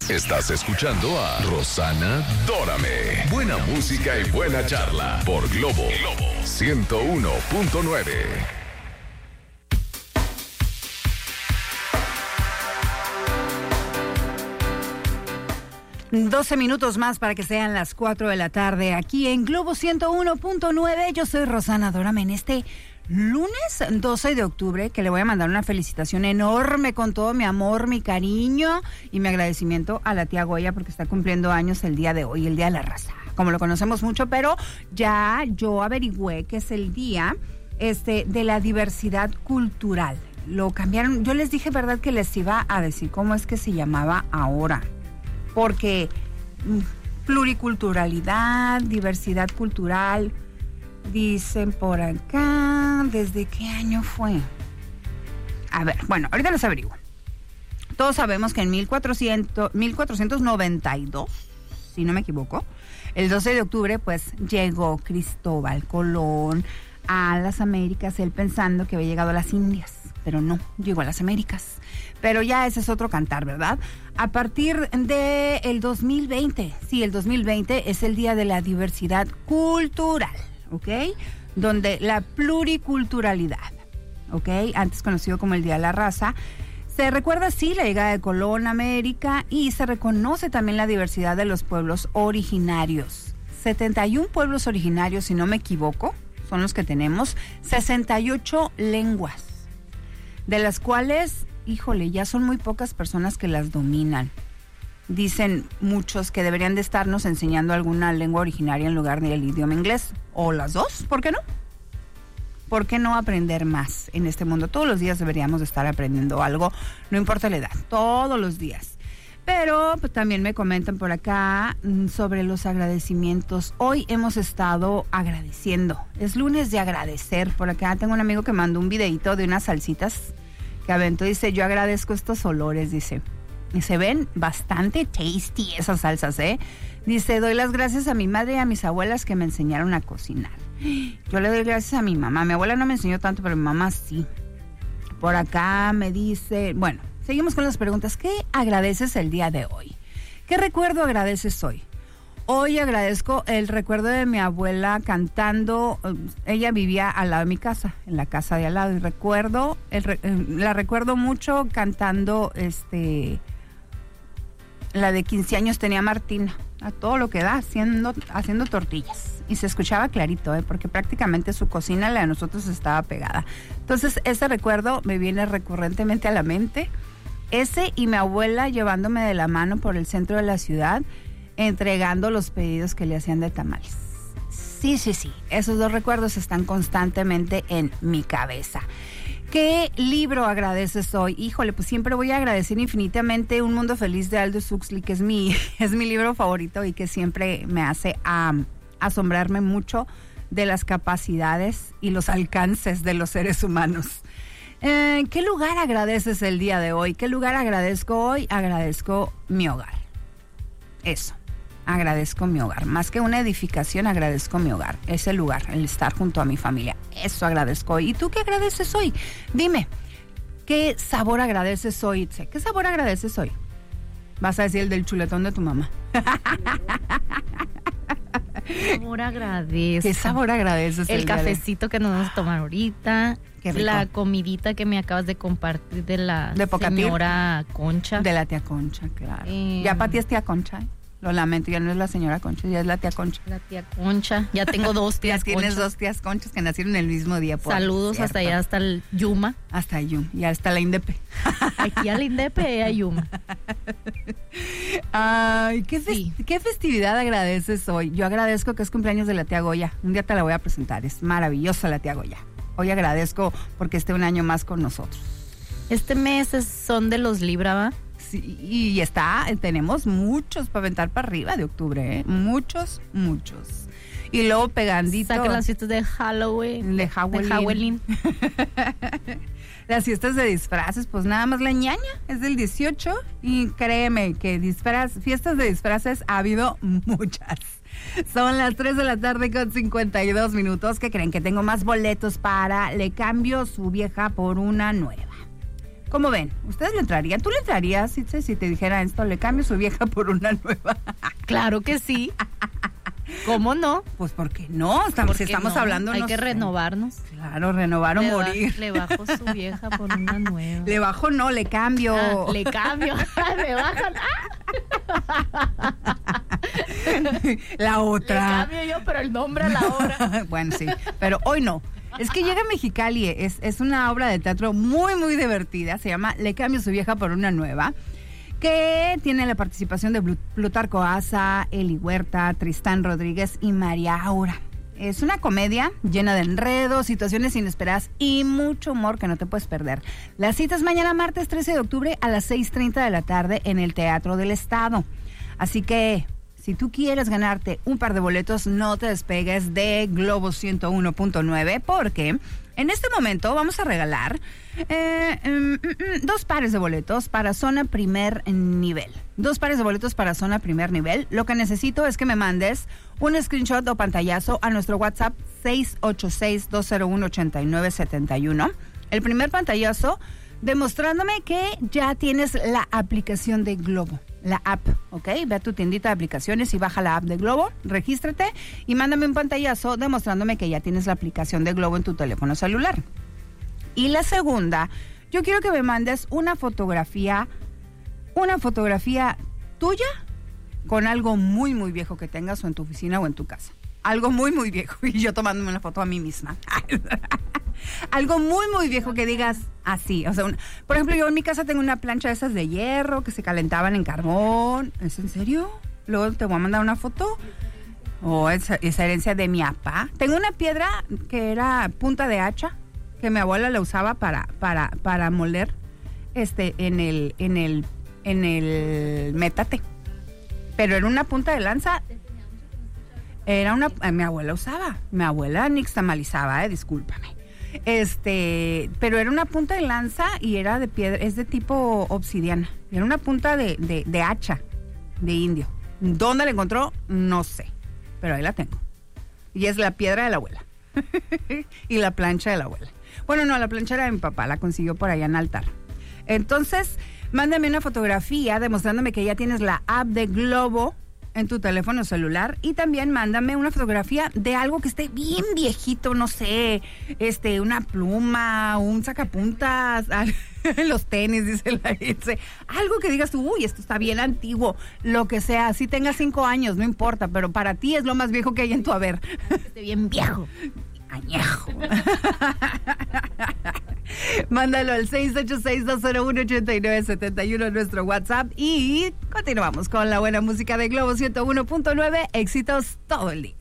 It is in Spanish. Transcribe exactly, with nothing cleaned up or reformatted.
Estás escuchando a Rosana Dórame. Buena música y buena charla por Globo ciento uno punto nueve. doce minutos más para que sean las cuatro de la tarde aquí en Globo ciento uno punto nueve. Yo soy Rosana Dórame en este lunes doce de octubre, que le voy a mandar una felicitación enorme con todo mi amor, mi cariño y mi agradecimiento a la tía Goya porque está cumpliendo años el día de hoy, el Día de la Raza, como lo conocemos mucho, pero ya yo averigüé que es el día este, de la diversidad cultural. Lo cambiaron, yo les dije, ¿verdad?, que les iba a decir cómo es que se llamaba ahora. Porque pluriculturalidad, diversidad cultural, dicen por acá, ¿desde qué año fue? A ver, bueno, ahorita los averiguo. Todos sabemos que en mil cuatrocientos, mil cuatrocientos noventa y dos, si no me equivoco, el doce de octubre, pues llegó Cristóbal Colón a las Américas, él pensando que había llegado a las Indias, pero no, llegó a las Américas. Pero ya ese es otro cantar, ¿verdad? A partir del dos mil veinte, sí, el dos mil veinte es el Día de la Diversidad Cultural, ¿ok? Donde la pluriculturalidad, ¿ok? Antes conocido como el Día de la Raza, se recuerda, sí, la llegada de Colón a América y se reconoce también la diversidad de los pueblos originarios. setenta y un pueblos originarios, si no me equivoco, son los que tenemos, sesenta y ocho lenguas, de las cuales, híjole, ya son muy pocas personas que las dominan. Dicen muchos que deberían de estarnos enseñando alguna lengua originaria en lugar del idioma inglés. O las dos, ¿por qué no? ¿Por qué no aprender más en este mundo? Todos los días deberíamos de estar aprendiendo algo, no importa la edad, todos los días. Pero pues, también me comentan por acá mmm, sobre los agradecimientos. Hoy hemos estado agradeciendo. Es lunes de agradecer. Por acá tengo un amigo que mandó un videito de unas salsitas que aventó, dice, yo agradezco estos olores, dice, y se ven bastante tasty esas salsas, ¿eh? Dice, doy las gracias a mi madre y a mis abuelas que me enseñaron a cocinar. Yo le doy gracias a mi mamá, mi abuela no me enseñó tanto, pero mi mamá sí. Por acá me dice, bueno, seguimos con las preguntas, ¿qué agradeces el día de hoy? ¿Qué recuerdo agradeces hoy? Hoy agradezco el recuerdo de mi abuela cantando. Ella vivía al lado de mi casa, en la casa de al lado, y recuerdo, el, la recuerdo mucho cantando, este, la de quince años tenía Martina, a todo lo que da, haciendo, haciendo tortillas. Y se escuchaba clarito, ¿eh? Porque prácticamente su cocina, la de nosotros, estaba pegada. Entonces, ese recuerdo me viene recurrentemente a la mente. Ese y mi abuela llevándome de la mano por el centro de la ciudad, entregando los pedidos que le hacían de tamales. Sí, sí, sí. Esos dos recuerdos están constantemente en mi cabeza. ¿Qué libro agradeces hoy? Híjole, pues siempre voy a agradecer infinitamente Un Mundo Feliz de Aldous Huxley, que es mi, es mi libro favorito y que siempre me hace um, asombrarme mucho de las capacidades y los alcances de los seres humanos. Eh, ¿Qué lugar agradeces el día de hoy? ¿Qué lugar agradezco hoy? Agradezco mi hogar. Eso. Agradezco mi hogar. Más que una edificación, agradezco mi hogar. Ese lugar, el estar junto a mi familia. Eso agradezco hoy. ¿Y tú qué agradeces hoy? Dime, ¿qué sabor agradeces hoy? ¿Qué sabor agradeces hoy? Vas a decir el del chuletón de tu mamá. ¿Qué sabor agradezco? ¿Qué sabor agradeces? El, el cafecito que nos vamos a tomar ahorita. Qué rico. La comidita que me acabas de compartir de la de señora Concha. De la tía Concha, claro. Eh, ya para ti es tía Concha, ¿eh? Lo lamento, ya no es la señora Concha, ya es la tía Concha. La tía Concha. Ya tengo dos tías ya Conchas. Tienes dos tías Conchas que nacieron el mismo día. Por Saludos cierto. hasta allá, hasta el Yuma. Hasta Yuma, y hasta la Indepe. Aquí a la Indepe y a Yuma. Ay, ¿qué, sí. fest- ¿qué festividad agradeces hoy? Yo agradezco que es cumpleaños de la tía Goya. Un día te la voy a presentar, es maravillosa la tía Goya. Hoy agradezco porque esté un año más con nosotros. Este mes es, son de los Libra, ¿va? Sí, y está, tenemos muchos para aventar para arriba de octubre, ¿eh? Muchos, muchos. Y luego pegandito. Sacan las fiestas de Halloween. De Halloween. De Halloween. Las fiestas de disfraces, pues nada más la ñaña, es del dieciocho. Y créeme que disfraz, fiestas de disfraces ha habido muchas. Son las tres de la tarde con cincuenta y dos minutos. ¿Qué creen? Que tengo más boletos para Le Cambio Su Vieja por Una Nueva. ¿Cómo ven? ¿Ustedes le entrarían? ¿Tú le entrarías, Itze, si te dijera esto, le cambio su vieja por una nueva? Claro que sí. ¿Cómo no? Pues porque no, estamos, si estamos no? hablando... Hay no que sé. renovarnos. Claro, renovar o Le ba- morir. Le bajo su vieja por una nueva. Le bajo no, le cambio. Ah, le cambio. Me bajan. Ah. La Le otra. cambio yo, pero el nombre a la hora. Bueno, sí, pero hoy no. Es que llega a Mexicali, es, es una obra de teatro muy, muy divertida. Se llama Le cambio su vieja por una nueva, que tiene la participación de Blu- Plutarco Asa, Eli Huerta, Tristán Rodríguez y María Aura. Es una comedia llena de enredos, situaciones inesperadas y mucho humor que no te puedes perder. La cita es mañana martes trece de octubre a las seis treinta de la tarde en el Teatro del Estado. Así que, si tú quieres ganarte un par de boletos, no te despegues de Globo ciento uno punto nueve, porque en este momento vamos a regalar eh, mm, mm, dos pares de boletos para zona primer nivel. Dos pares de boletos para zona primer nivel. Lo que necesito es que me mandes un screenshot o pantallazo a nuestro WhatsApp seis ocho seis, dos cero uno, ocho nueve siete uno. El primer pantallazo demostrándome que ya tienes la aplicación de Globo. La app, ¿ok? Ve a tu tiendita de aplicaciones y baja la app de Globo, regístrate y mándame un pantallazo demostrándome que ya tienes la aplicación de Globo en tu teléfono celular. Y la segunda, yo quiero que me mandes una fotografía, una fotografía tuya con algo muy, muy viejo que tengas o en tu oficina o en tu casa. Algo muy, muy viejo y yo tomándome una foto a mí misma. Algo muy, muy viejo que digas así. O sea, un, por ejemplo, yo en mi casa tengo una plancha de esas de hierro que se calentaban en carbón. ¿Es en serio? Luego te voy a mandar una foto. O oh, esa, esa herencia de mi papá. Tengo una piedra que era punta de hacha, que mi abuela la usaba para, para, para moler este, en el, en el, en el metate. Pero era una punta de lanza. Era una, eh, mi abuela usaba, mi abuela nixtamalizaba, eh, discúlpame. Este, pero era una punta de lanza y era de piedra, es de tipo obsidiana. Era una punta de, de, de hacha, de indio. ¿Dónde la encontró? No sé, pero ahí la tengo. Y es la piedra de la abuela. Y la plancha de la abuela. Bueno, no, la plancha era de mi papá, la consiguió por allá en altar. Entonces, mándame una fotografía demostrándome que ya tienes la app de Globo en tu teléfono celular y también mándame una fotografía de algo que esté bien viejito, no sé, este, una pluma, un sacapuntas, los tenis, dice la Itze, algo que digas tú, uy, esto está bien antiguo, lo que sea, si tengas cinco años, no importa, pero para ti es lo más viejo que hay en tu haber. Esté bien viejo. Añejo. Mándalo al seis ocho seis, dos cero uno, ocho nueve siete uno en nuestro WhatsApp y continuamos con la buena música de Globo ciento uno punto nueve. Éxitos todo el día.